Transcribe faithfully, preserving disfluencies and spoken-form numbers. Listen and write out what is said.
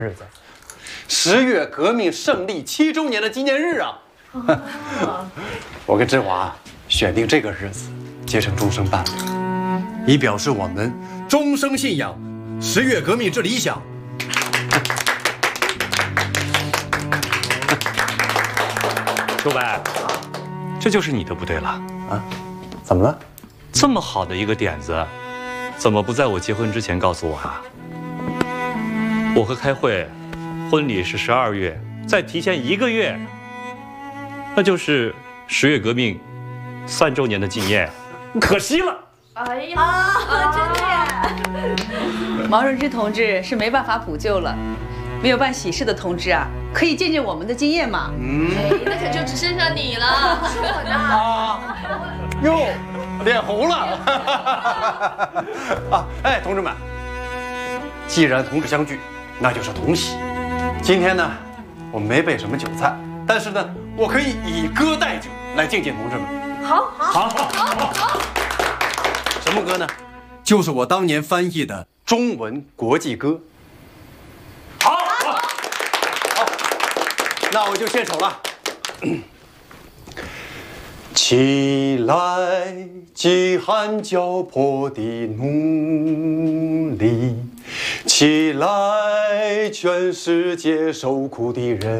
日子，十月革命胜利七周年的纪念日啊！我跟振华选定这个日子结成终生伴侣，以表示我们终生信仰十月革命之理想。 周白，这就是你的不对了啊！怎么了？ 这么好的一个点子，怎么不在我结婚之前告诉我啊？我和开会，婚礼是十二月，再提前一个月，那就是十月革命三周年的纪念，可惜了。 哎呀，啊、真的耶！ 毛润之同志是没办法补救了，没有办喜事的同志啊，可以见见我们的经验嘛。 嗯，哎，那可就只剩下你了，是我的。 啊，哟，脸红了。啊，哎，同志们，既然同志相聚，那就是同喜。今天呢，我没备什么酒菜，但是呢，我可以以歌代酒来敬敬同志们。 好， 好，好，好，好。什么歌呢？就是我当年翻译的中文国际歌。好，好，好，那我就献丑了。起来，饥寒交迫的奴隶！起来，全世界受苦的人！